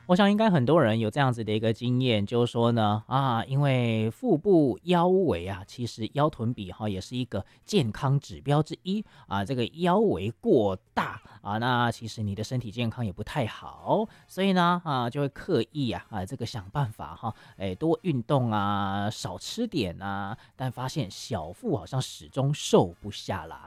我想应该很多人有这样子的一个经验，就是说呢，因为腹部腰围啊，其实腰臀比哈也是一个健康指标之一啊。这个腰围过大啊，那其实你的身体健康也不太好，所以呢就会刻意这个想办法哈，多运动啊，少吃点啊，但发现小腹好像始终瘦不下来。